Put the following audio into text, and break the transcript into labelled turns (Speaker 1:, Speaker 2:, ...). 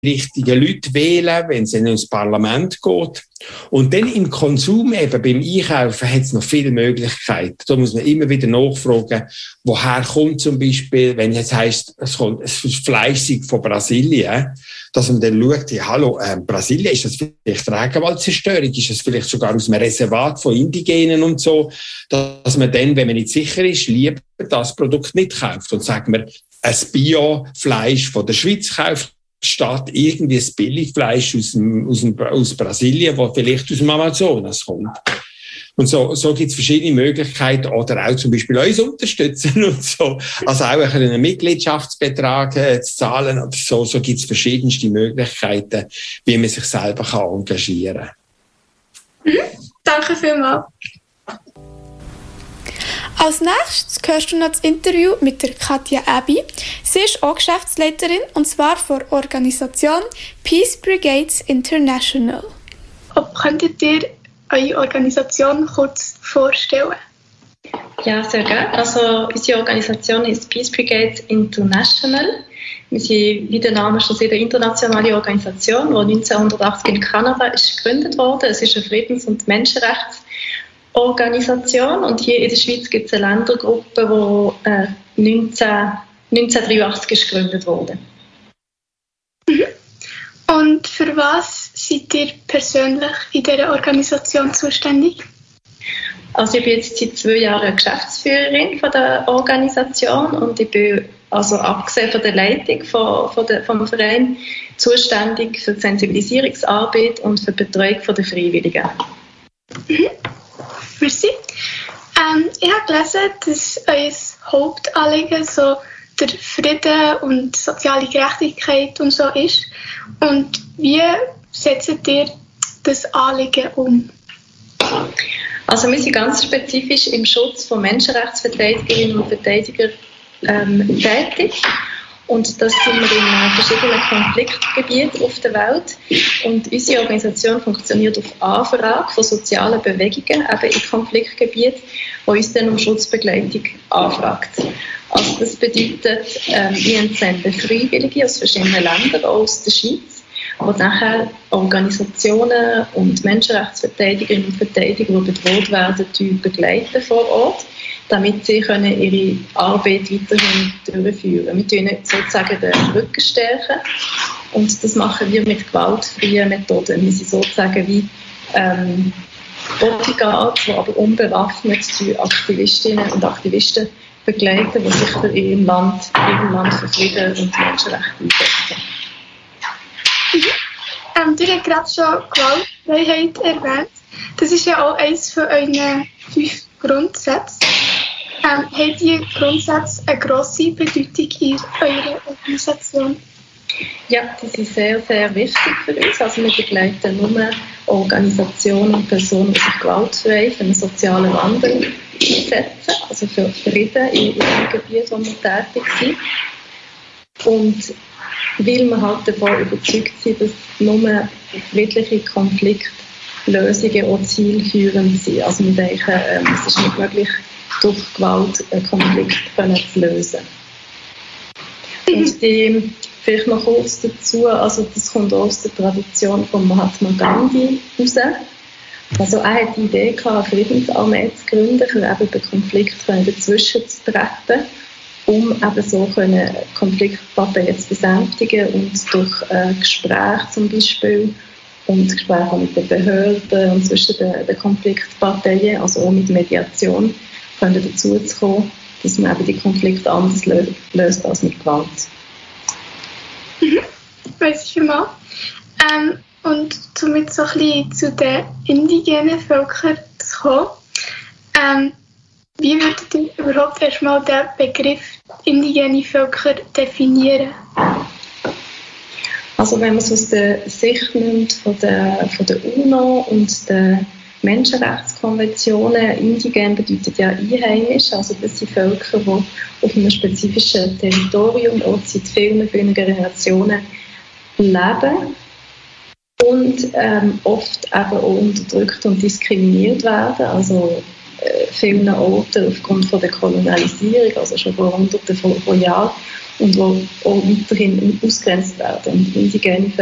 Speaker 1: richtigen Leute wählen, wenn es ins Parlament geht. Und dann im Konsum, eben beim Einkaufen, hat es noch viele Möglichkeiten. Da muss man immer wieder nachfragen, woher kommt zum Beispiel, wenn jetzt heisst, es kommt Fleisch von Brasilien, dass man dann schaut, ja, hallo, Brasilien, ist das vielleicht Regenwaldzerstörung? Ist das vielleicht sogar aus einem Reservat von Indigenen und so? Dass man dann, wenn man nicht sicher ist, lieber das Produkt nicht kauft und sagt man, ein Bio-Fleisch von der Schweiz kauft, statt irgendwie ein Billigfleisch aus Brasilien, das vielleicht aus dem Amazonas kommt. Und so gibt es verschiedene Möglichkeiten, oder auch zum Beispiel uns unterstützen und so. Also auch einen Mitgliedschaftsbetrag zu zahlen oder so. So gibt es verschiedenste Möglichkeiten, wie man sich selber engagieren kann.
Speaker 2: Danke vielmals. Als nächstes hörst du noch das Interview mit der Katja Abbey. Sie ist auch Geschäftsleiterin, und zwar von der Organisation Peace Brigades International. Könntet ihr eure Organisation kurz vorstellen?
Speaker 3: Ja, sehr gerne. Also unsere Organisation ist Peace Brigades International. Wir sind, wie der Name schon sagt, eine internationale Organisation, die 1980 in Kanada ist gegründet wurde. Es ist eine Friedens- und Menschenrechtsorganisation, und hier in der Schweiz gibt es eine Ländergruppe, die 1983 ist gegründet wurde.
Speaker 2: Und für was seid ihr persönlich in dieser Organisation zuständig?
Speaker 3: Also ich bin jetzt seit 2 Jahren Geschäftsführerin von der Organisation, und ich bin, also abgesehen von der Leitung vom Verein, zuständig für die Sensibilisierungsarbeit und für die Betreuung der Freiwilligen.
Speaker 2: Merci. Ich habe gelesen, dass euer Hauptanliegen so der Frieden und soziale Gerechtigkeit und so ist. Und wie setzt ihr das Anliegen um?
Speaker 3: Also wir sind ganz spezifisch im Schutz von Menschenrechtsverteidigerinnen und Verteidigern tätig. Und das sind wir in verschiedenen Konfliktgebieten auf der Welt. Und unsere Organisation funktioniert auf Anfrage von sozialen Bewegungen eben in Konfliktgebieten, die uns dann um Schutzbegleitung anfragt. Also das bedeutet, wir entsenden Freiwillige aus verschiedenen Ländern, auch aus der Schweiz, die nachher Organisationen und Menschenrechtsverteidigerinnen und Verteidiger, die bedroht werden, begleiten vor Ort, damit sie ihre Arbeit weiterhin durchführen können. Wir stärken sozusagen den Rücken stärken, und das machen wir mit gewaltfreien Methoden. Wir sind sozusagen wie Bodyguards, die aber unbewaffnet die Aktivistinnen und Aktivisten begleiten, die sich für ihrem Land für Frieden und Menschenrechte einsetzen.
Speaker 2: Du hast gerade schon Gewaltfreiheit erwähnt. Das ist ja auch eines von euren 5 Grundsätzen. Haben diese Grundsätze eine grosse Bedeutung in eurer Organisation?
Speaker 3: Ja, die sind sehr, sehr wichtig für uns. Also wir begleiten nur Organisationen und Personen, die sich gewaltfrei für einen sozialen Wandel einsetzen, also für Frieden in dem Gebiet, wo wir tätig sind. Und weil wir halt davon überzeugt sind, dass nur friedliche Konfliktlösungen auch zielführend sind. Also wir denken, es ist nicht möglich, durch Gewalt einen Konflikt zu lösen. Und vielleicht noch kurz dazu, also das kommt auch aus der Tradition von Mahatma Gandhi raus. Also er hat die Idee gehabt, eine Friedensarmee zu gründen, für eben den Konflikt dazwischen zu treten, um eben so Konfliktparteien zu besänftigen und durch Gespräche zum Beispiel und Gespräche mit den Behörden und zwischen den Konfliktparteien, also auch mit Mediation, können dazu zu kommen, dass man eben die Konflikte anders löst als mit Gewalt.
Speaker 2: Weiss ich mal. Und um jetzt so ein bisschen zu den indigenen Völkern zu kommen, wie würdet ihr überhaupt erstmal den Begriff indigene Völker definieren?
Speaker 3: Also wenn man es aus der Sicht nimmt von der UNO und der Menschenrechtskonventionen, indigen bedeutet ja einheimisch, also das sind Völker, die auf einem spezifischen Territorium auch seit vielen Generationen leben und oft eben auch unterdrückt und diskriminiert werden. Also vielen Orten aufgrund von der Kolonialisierung, also schon vor Hunderten von Jahren, und die auch weiterhin ausgegrenzt werden. Und indigene